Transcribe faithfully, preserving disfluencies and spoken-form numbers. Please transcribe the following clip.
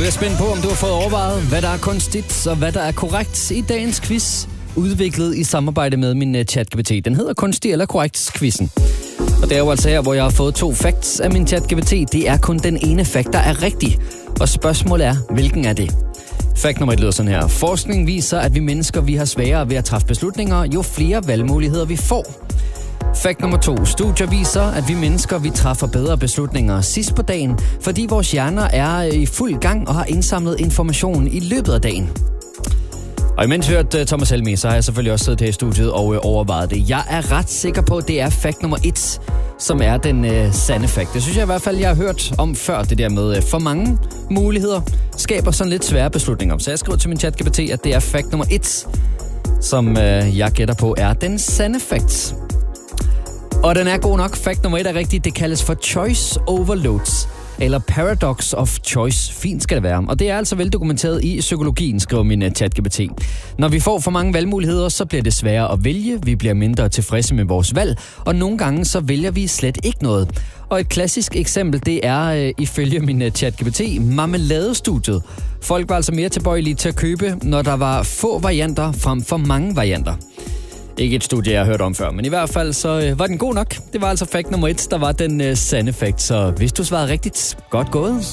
er spændt på, om du har fået overvejet, hvad der er kunstigt og hvad der er korrekt i dagens quiz, udviklet i samarbejde med min uh, ChatGPT. Den hedder Kunstig eller Korrekt-quizzen. Og det er jo altså her, hvor jeg har fået to facts af min ChatGPT. Det er kun den ene fact, der er rigtig. Og spørgsmålet er, hvilken er det? Fact nummer et lyder sådan her. Forskning viser, at vi mennesker vi har sværere ved at træffe beslutninger, jo flere valgmuligheder vi får. Fact nummer to. Studier viser, at vi mennesker vi træffer bedre beslutninger sidst på dagen, fordi vores hjerner er i fuld gang og har indsamlet information i løbet af dagen. Og imens hørte Thomas Helmi, så har jeg selvfølgelig også siddet her i studiet og overvejet det. Jeg er ret sikker på, at det er fact nummer et, som er den øh, sande fact. Det synes jeg i hvert fald, jeg har hørt om før, det der med øh, for mange muligheder skaber sådan lidt svære beslutninger. Så jeg skriver til min ChatGPT, at det er fact nummer et, som øh, jeg gætter på er den sande fact. Og den er god nok. Fact nummer et er rigtigt. Det kaldes for choice overloads, eller paradox of choice. Fint skal det være. Og det er altså veldokumenteret i psykologien, skriver min ChatGPT. Når vi får for mange valgmuligheder, så bliver det sværere at vælge. Vi bliver mindre tilfredse med vores valg, og nogle gange så vælger vi slet ikke noget. Og et klassisk eksempel, det er øh, ifølge min ChatGPT marmeladestudiet. Folk var altså mere tilbøjelige til at købe, når der var få varianter frem for mange varianter. Ikke et studie, jeg har hørt om før, men i hvert fald så øh, var den god nok. Det var altså fact nummer et, der var den øh, sande fact. Så hvis du svarede rigtigt, godt gået.